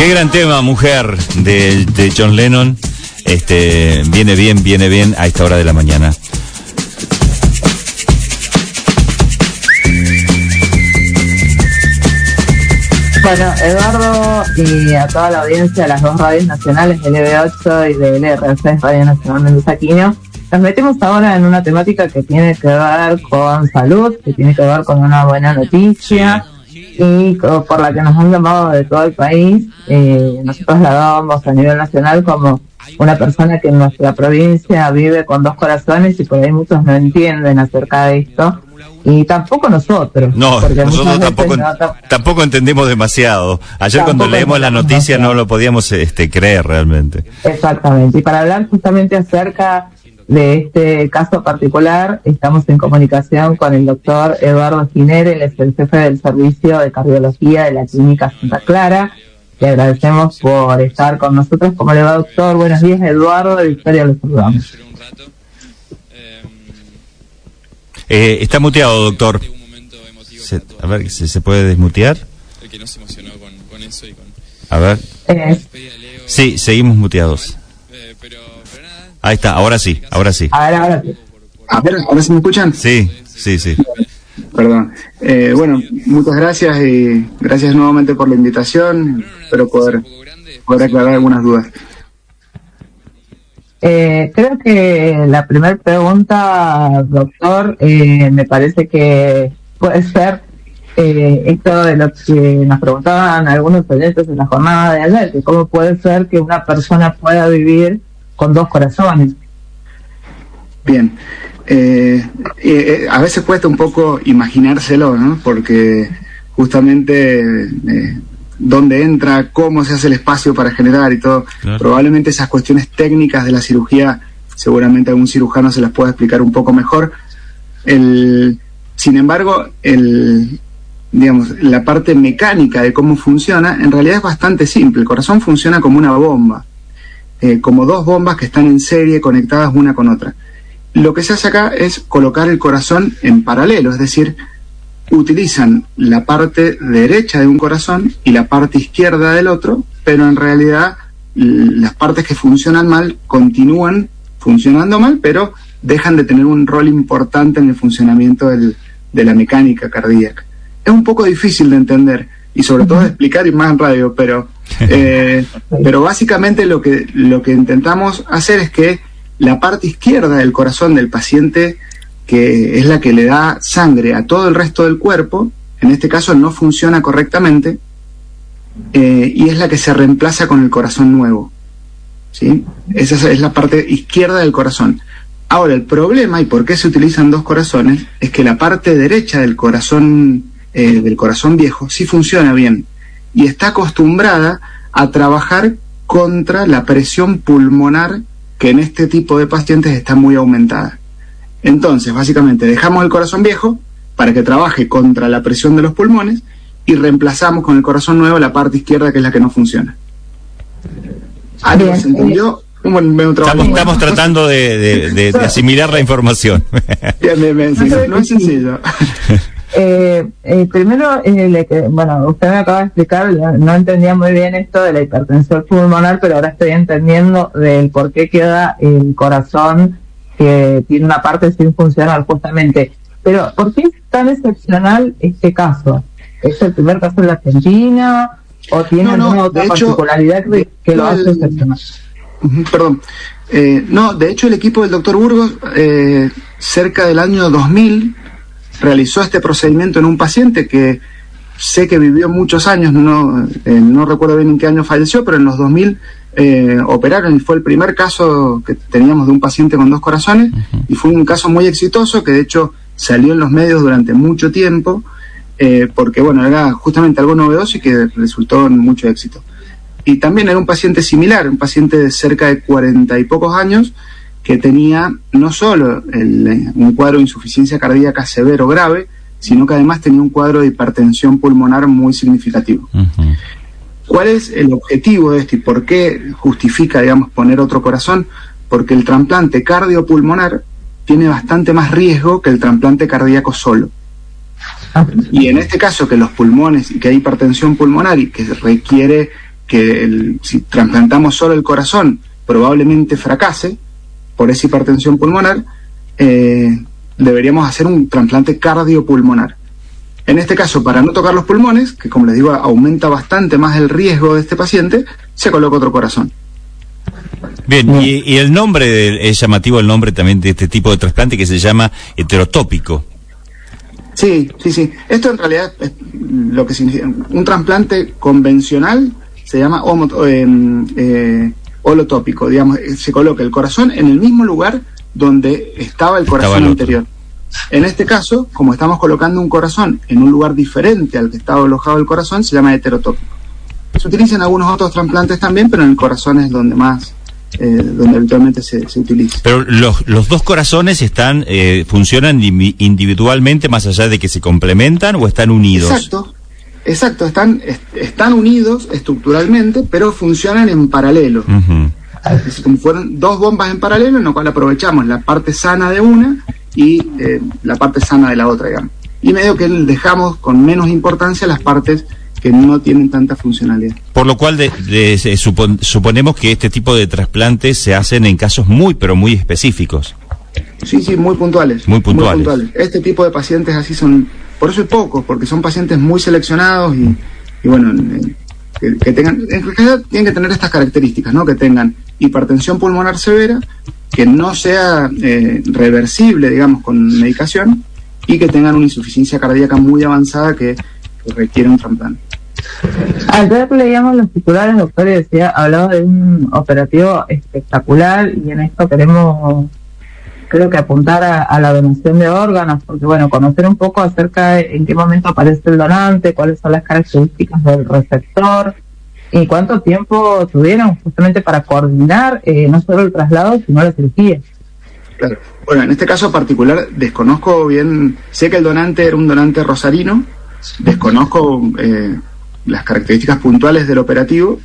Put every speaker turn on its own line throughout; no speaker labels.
Qué gran tema, Mujer, de John Lennon. Viene bien a esta hora de la mañana.
Bueno, Eduardo, y a toda la audiencia de las dos radios nacionales, de LB8 y de LRC, Radio Nacional Mendozaquino, nos metemos ahora en una temática que tiene que ver con salud, que tiene que ver con una buena noticia, y por la que nos han llamado de todo el país. Nosotros la damos a nivel nacional como una persona que en nuestra provincia vive con dos corazones, y por ahí muchos no entienden acerca de esto. Y tampoco nosotros.
No, nosotros tampoco entendemos demasiado. Ayer cuando leemos la noticia no lo podíamos creer realmente.
Exactamente. Y para hablar justamente acerca de este caso particular, estamos en comunicación con el doctor Eduardo Giner, él es el jefe del servicio de cardiología de la Clínica Santa Clara. Le agradecemos por estar con nosotros. ¿Cómo le va, doctor? Buenos días, Eduardo, de Victoria, los saludamos.
Está muteado, doctor. A ver, ¿se puede desmutear?
El que no se emocionó con eso y con...
A ver. Sí, seguimos muteados. Pero nada. Ahí está, ahora sí.
Ahora sí.
¿ahora sí me escuchan?
Sí.
Perdón. Bueno, muchas gracias y gracias nuevamente por la invitación. Espero poder aclarar algunas dudas.
Creo que la primera pregunta, doctor, me parece que puede ser esto de lo que nos preguntaban algunos oyentes en la jornada de ayer, que cómo puede ser que una persona pueda vivir con dos corazones.
Bien, a veces cuesta un poco imaginárselo, ¿no? Porque justamente dónde entra, cómo se hace el espacio para generar y todo. Claro. Probablemente esas cuestiones técnicas de la cirugía, seguramente algún cirujano se las pueda explicar un poco mejor. Sin embargo, la parte mecánica de cómo funciona, en realidad es bastante simple. El corazón funciona como una bomba, como dos bombas que están en serie conectadas una con otra. Lo que se hace acá es colocar el corazón en paralelo, es decir, utilizan la parte derecha de un corazón y la parte izquierda del otro, pero en realidad las partes que funcionan mal continúan funcionando mal, pero dejan de tener un rol importante en el funcionamiento de la mecánica cardíaca. Es un poco difícil de entender y sobre todo de explicar y más en radio, pero básicamente lo que intentamos hacer es que la parte izquierda del corazón del paciente, que es la que le da sangre a todo el resto del cuerpo, en este caso no funciona correctamente, y es la que se reemplaza con el corazón nuevo, ¿sí? Esa es la parte izquierda del corazón. Ahora, el problema, y por qué se utilizan dos corazones, es que la parte derecha del corazón viejo sí funciona bien, y está acostumbrada a trabajar contra la presión pulmonar, que en este tipo de pacientes está muy aumentada. Entonces, básicamente, dejamos el corazón viejo para que trabaje contra la presión de los pulmones y reemplazamos con el corazón nuevo la parte izquierda, que es la que no funciona. ¿Algo se entendió?
Estamos tratando de asimilar la información.
Bien, sí, no es sencillo.
Primero, usted me acaba de explicar, no entendía muy bien esto de la hipertensión pulmonar, pero ahora estoy entendiendo del por qué queda el corazón que tiene una parte sin funcionar justamente. Pero, ¿por qué es tan excepcional este caso? ¿Es el primer caso en la Argentina o tiene alguna otra particularidad que lo hace excepcional?
Perdón. De hecho el equipo del doctor Burgos, cerca del año 2000, realizó este procedimiento en un paciente que sé que vivió muchos años, no recuerdo bien en qué año falleció, pero en los 2000 operaron y fue el primer caso que teníamos de un paciente con dos corazones, y fue un caso muy exitoso que de hecho salió en los medios durante mucho tiempo, porque era justamente algo novedoso y que resultó en mucho éxito. Y también era un paciente similar, un paciente de cerca de 40 y pocos años, que tenía no solo un cuadro de insuficiencia cardíaca severo grave, sino que además tenía un cuadro de hipertensión pulmonar muy significativo. ¿Cuál es el objetivo de esto y por qué justifica, poner otro corazón? Porque el trasplante cardiopulmonar tiene bastante más riesgo que el trasplante cardíaco solo. Y en este caso, que los pulmones y que hay hipertensión pulmonar y que requiere que si trasplantamos solo el corazón probablemente fracase por esa hipertensión pulmonar, deberíamos hacer un trasplante cardiopulmonar. En este caso, para no tocar los pulmones, que como les digo aumenta bastante más el riesgo de este paciente, se coloca otro corazón.
Bien, y el nombre, es llamativo el nombre también de este tipo de trasplante que se llama heterotópico.
Sí. Esto en realidad es lo que significa. Un trasplante convencional se llama holotópico, digamos, se coloca el corazón en el mismo lugar donde estaba el corazón anterior. En este caso, como estamos colocando un corazón en un lugar diferente al que estaba alojado el corazón, se llama heterotópico. Se utilizan algunos otros trasplantes también, pero en el corazón es donde más, donde habitualmente se utiliza. Pero
los dos corazones funcionan individualmente, más allá de que se complementan, ¿o están unidos?
Exacto, están unidos estructuralmente, pero funcionan en paralelo. Uh-huh. Es como fueron dos bombas en paralelo, en lo cual aprovechamos la parte sana de una y la parte sana de la otra, digamos. Y medio que dejamos con menos importancia las partes que no tienen tanta funcionalidad.
Por lo cual suponemos que este tipo de trasplantes se hacen en casos muy, pero muy específicos.
Sí, muy puntuales.
Muy puntuales.
Este tipo de pacientes así son, por eso hay pocos, porque son pacientes muy seleccionados y bueno, que tengan, en realidad tienen que tener estas características, ¿no? Que tengan hipertensión pulmonar severa, que no sea reversible, digamos, con medicación, y que tengan una insuficiencia cardíaca muy avanzada que requiere un trasplante.
Ayer leíamos los titulares, doctor, y hablaba de un operativo espectacular, y en esto queremos, creo que apuntar a la donación de órganos, porque bueno, conocer un poco acerca de en qué momento aparece el donante, cuáles son las características del receptor, y cuánto tiempo tuvieron justamente para coordinar no solo el traslado, sino la cirugía.
Claro. Bueno, en este caso particular desconozco bien, sé que el donante era un donante rosarino, desconozco las características puntuales del operativo,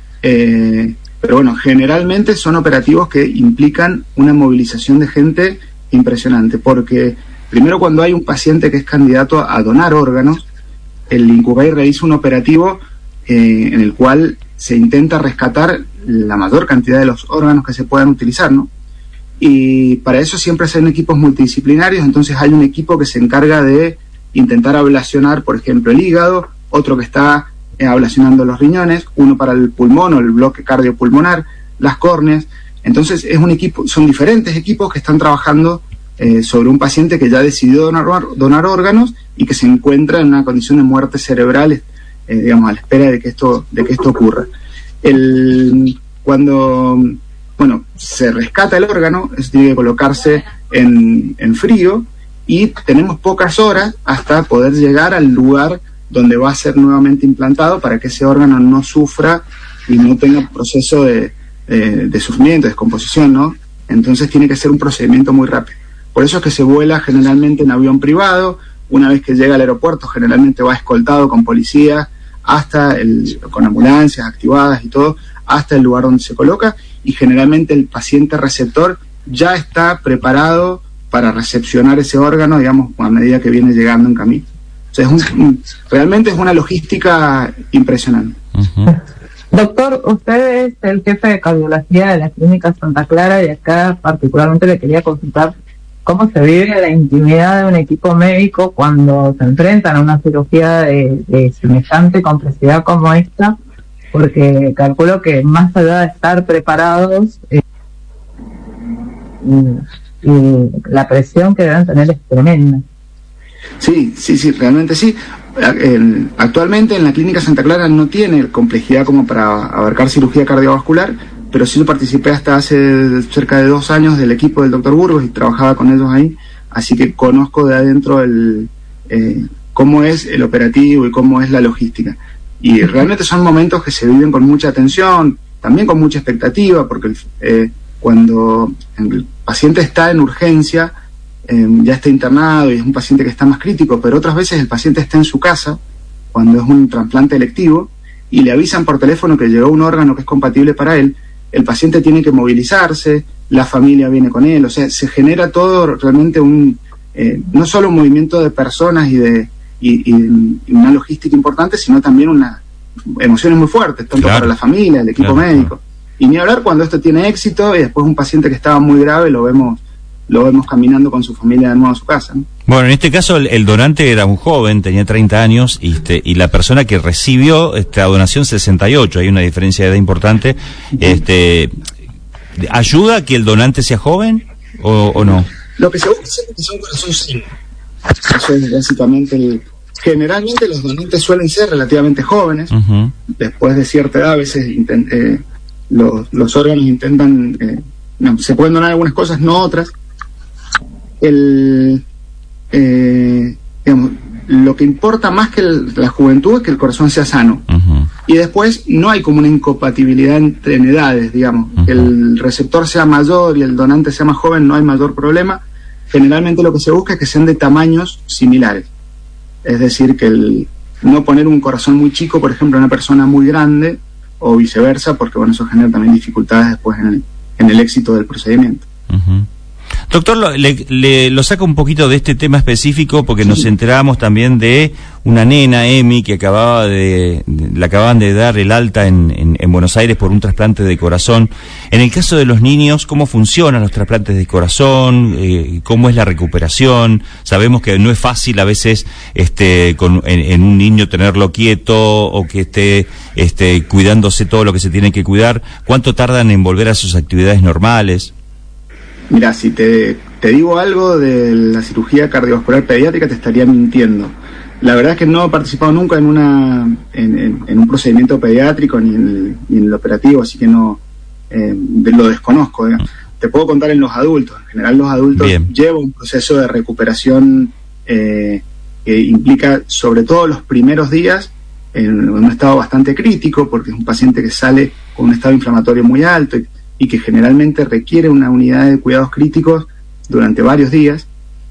pero bueno, generalmente son operativos que implican una movilización de gente impresionante, porque primero, cuando hay un paciente que es candidato a donar órganos, el INCUBAI realiza un operativo en el cual se intenta rescatar la mayor cantidad de los órganos que se puedan utilizar, ¿no? Y para eso siempre se hacen equipos multidisciplinarios, entonces hay un equipo que se encarga de intentar ablacionar, por ejemplo, el hígado, otro que está ablacionando los riñones, uno para el pulmón o el bloque cardiopulmonar, las córneas. Entonces es un equipo, son diferentes equipos que están trabajando sobre un paciente que ya decidió donar órganos y que se encuentra en una condición de muerte cerebral, digamos, a la espera de que esto ocurra. Cuando se rescata el órgano, eso tiene que colocarse en frío, y tenemos pocas horas hasta poder llegar al lugar donde va a ser nuevamente implantado, para que ese órgano no sufra y no tenga proceso de sufrimiento, de descomposición, ¿no? Entonces tiene que ser un procedimiento muy rápido. Por eso es que se vuela generalmente en avión privado. Una vez que llega al aeropuerto, generalmente va escoltado con policías, con ambulancias activadas y todo, hasta el lugar donde se coloca, y generalmente el paciente receptor ya está preparado para recepcionar ese órgano, digamos, a medida que viene llegando en camino. O sea, realmente es una logística impresionante.
Uh-huh. Doctor, usted es el jefe de cardiología de la Clínica Santa Clara, y acá particularmente le quería consultar cómo se vive la intimidad de un equipo médico cuando se enfrentan a una cirugía de semejante complejidad como esta, porque calculo que más allá de estar preparados, y la presión que deben tener es tremenda.
Sí, realmente sí. Actualmente en la Clínica Santa Clara no tiene complejidad como para abarcar cirugía cardiovascular, pero sí yo participé hasta hace cerca de 2 años del equipo del Dr. Burgos y trabajaba con ellos ahí, así que conozco de adentro cómo es el operativo y cómo es la logística. Y realmente son momentos que se viven con mucha atención, también con mucha expectativa, porque cuando el paciente está en urgencia, ya está internado y es un paciente que está más crítico, pero otras veces el paciente está en su casa, cuando es un trasplante electivo, y le avisan por teléfono que llegó un órgano que es compatible para él. El paciente tiene que movilizarse, la familia viene con él, o sea, se genera todo realmente no solo un movimiento de personas y una logística importante, sino también una emociones muy fuertes, tanto para la familia, el equipo médico. Y ni hablar cuando esto tiene éxito y después un paciente que estaba muy grave lo vemos caminando con su familia de nuevo a su casa, ¿no?
Bueno, en este caso el donante era un joven, tenía 30 años, y la persona que recibió esta donación 68, hay una diferencia de edad importante. ¿Ayuda a que el donante sea joven o no?
Lo que se busca siempre es un corazón sano. Eso es básicamente generalmente los donantes suelen ser relativamente jóvenes. Después de cierta edad a veces los órganos intentan, se pueden donar algunas cosas, no otras. Digamos, lo que importa más que la juventud es que el corazón sea sano. Y después no hay como una incompatibilidad en edades, digamos. El receptor sea mayor y el donante sea más joven, no hay mayor problema. Generalmente lo que se busca es que sean de tamaños similares. Es decir, que no poner un corazón muy chico, por ejemplo, a una persona muy grande, o viceversa, porque bueno, eso genera también dificultades después en el éxito del procedimiento.
Doctor, lo saca un poquito de este tema específico porque nos enterábamos también de una nena, Emi, que le acababan de dar el alta en Buenos Aires por un trasplante de corazón. En el caso de los niños, ¿cómo funcionan los trasplantes de corazón? ¿Cómo es la recuperación? Sabemos que no es fácil a veces en un niño tenerlo quieto o que esté cuidándose todo lo que se tiene que cuidar. ¿Cuánto tardan en volver a sus actividades normales?
Mira, si te digo algo de la cirugía cardiovascular pediátrica te estaría mintiendo. La verdad es que no he participado nunca en un procedimiento pediátrico ni en el operativo, así que no lo desconozco. Te puedo contar en los adultos. En general los adultos llevan un proceso de recuperación que implica sobre todo los primeros días en un estado bastante crítico, porque es un paciente que sale con un estado inflamatorio muy alto y que generalmente requiere una unidad de cuidados críticos durante varios días,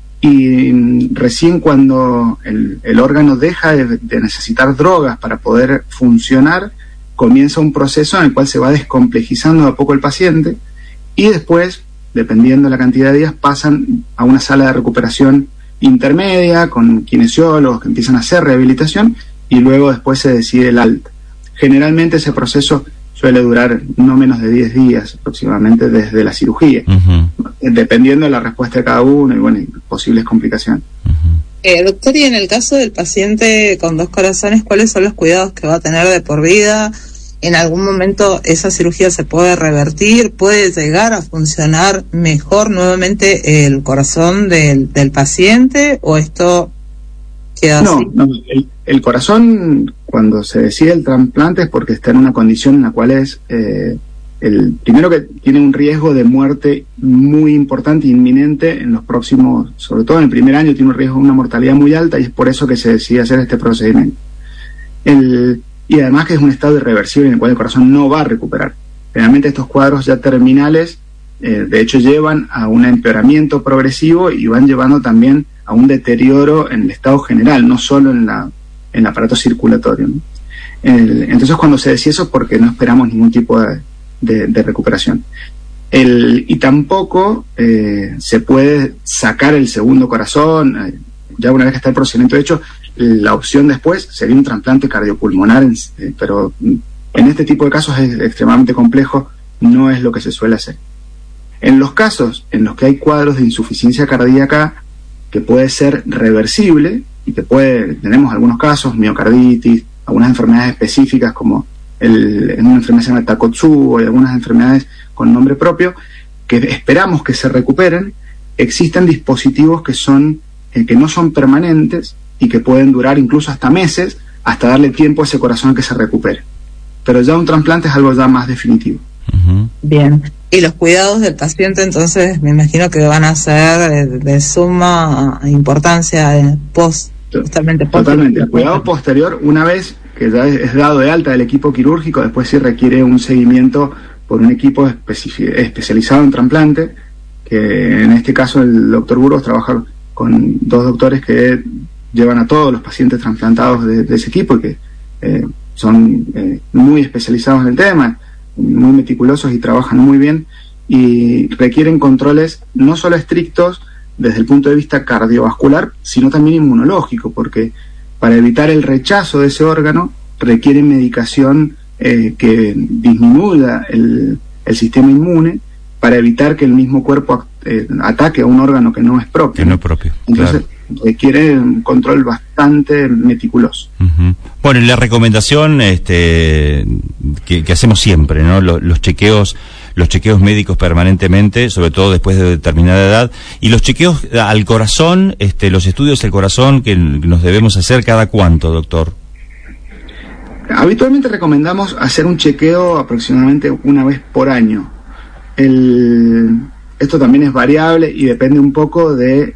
y recién cuando el órgano deja de necesitar drogas para poder funcionar, comienza un proceso en el cual se va descomplejizando de a poco el paciente, y después, dependiendo de la cantidad de días, pasan a una sala de recuperación intermedia con kinesiólogos que empiezan a hacer rehabilitación, y luego después se decide el alta. Generalmente ese proceso suele durar no menos de 10 días aproximadamente desde la cirugía, dependiendo de la respuesta de cada uno y bueno, y posibles complicaciones.
Doctor, y en el caso del paciente con dos corazones, ¿cuáles son los cuidados que va a tener de por vida? ¿En algún momento esa cirugía se puede revertir? ¿Puede llegar a funcionar mejor nuevamente el corazón del paciente? ¿O esto queda así?
No, el corazón, cuando se decide el trasplante es porque está en una condición en la cual es el primero que tiene un riesgo de muerte muy importante e inminente en los próximos, sobre todo en el primer año tiene un riesgo de una mortalidad muy alta, y es por eso que se decide hacer este procedimiento. Y además que es un estado irreversible en el cual el corazón no va a recuperar. Generalmente estos cuadros ya terminales de hecho llevan a un empeoramiento progresivo y van llevando también a un deterioro en el estado general, no solo en el aparato circulatorio, ¿no? Entonces cuando se decía eso es porque no esperamos ningún tipo de recuperación. Y tampoco se puede sacar el segundo corazón. Ya una vez que está el procedimiento hecho, la opción después sería un trasplante cardiopulmonar, pero en este tipo de casos es extremadamente complejo, no es lo que se suele hacer. En los casos en los que hay cuadros de insuficiencia cardíaca que puede ser reversible y que tenemos algunos casos, miocarditis, algunas enfermedades específicas como en una enfermedad que se llama Takotsubo y algunas enfermedades con nombre propio, que esperamos que se recuperen. Existen dispositivos que no son permanentes y que pueden durar incluso hasta meses, hasta darle tiempo a ese corazón que se recupere. Pero ya un trasplante es algo ya más definitivo.
Bien. Y los cuidados del paciente, entonces, me imagino que van a ser de suma importancia justamente post. Totalmente.
El cuidado posterior, una vez que ya es dado de alta del equipo quirúrgico, después sí requiere un seguimiento por un equipo especializado en trasplante, que en este caso el doctor Burgos trabaja con 2 doctores que llevan a todos los pacientes trasplantados de ese equipo y que son muy especializados en el tema, muy meticulosos y trabajan muy bien, y requieren controles no solo estrictos desde el punto de vista cardiovascular, sino también inmunológico, porque para evitar el rechazo de ese órgano requieren medicación que disminuya el sistema inmune para evitar que el mismo cuerpo ataque a un órgano que no es propio.
Que no es propio.
Entonces requiere un control bastante meticuloso.
Bueno, y la recomendación que hacemos siempre, ¿no? Los chequeos médicos permanentemente, sobre todo después de determinada edad, y los chequeos al corazón, los estudios del corazón que nos debemos hacer cada cuánto, doctor.
Habitualmente recomendamos hacer un chequeo aproximadamente una vez por año. Esto también es variable y depende un poco de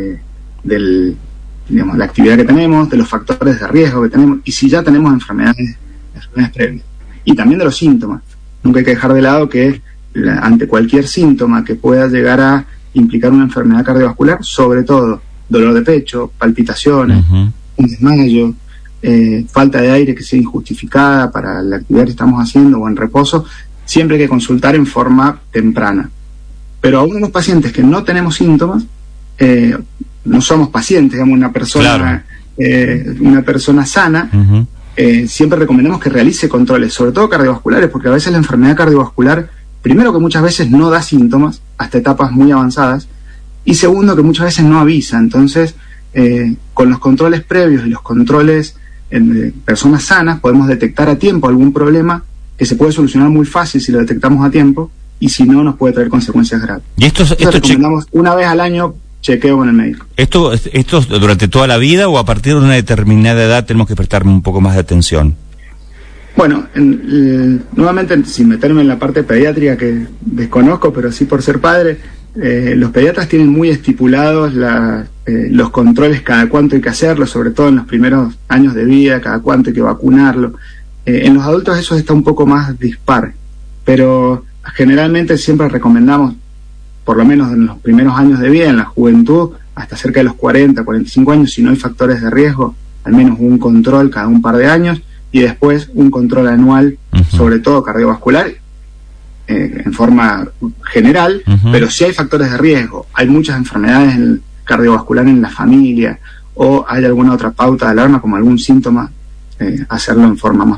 la actividad que tenemos, de los factores de riesgo que tenemos, y si ya tenemos enfermedades previas. Y también de los síntomas. Nunca hay que dejar de lado que ante cualquier síntoma que pueda llegar a implicar una enfermedad cardiovascular, sobre todo dolor de pecho, palpitaciones, un desmayo, falta de aire que sea injustificada para la actividad que estamos haciendo o en reposo, siempre hay que consultar en forma temprana. Pero aún en los pacientes que no tenemos síntomas, no somos pacientes, digamos, una persona sana, siempre recomendamos que realice controles, sobre todo cardiovasculares, porque a veces la enfermedad cardiovascular, primero que muchas veces no da síntomas hasta etapas muy avanzadas, y segundo que muchas veces no avisa. Entonces, con los controles previos y los controles en personas sanas podemos detectar a tiempo algún problema que se puede solucionar muy fácil si lo detectamos a tiempo, y si no nos puede traer consecuencias graves.
Y esto
recomendamos una vez al año chequeo con el médico.
¿Esto durante toda la vida o a partir de una determinada edad tenemos que prestarme un poco más de atención?
Bueno, nuevamente, sin meterme en la parte pediátrica que desconozco, pero sí por ser padre, los pediatras tienen muy estipulados los controles, cada cuánto hay que hacerlo, sobre todo en los primeros años de vida, cada cuánto hay que vacunarlo. En los adultos eso está un poco más dispar, pero generalmente siempre recomendamos, por lo menos en los primeros años de vida, en la juventud, hasta cerca de los 40, 45 años, si no hay factores de riesgo, al menos un control cada un par de años, y después un control anual, sobre todo cardiovascular, en forma general, pero si hay factores de riesgo, hay muchas enfermedades cardiovasculares en la familia, o hay alguna otra pauta de alarma, como algún síntoma, hacerlo en forma más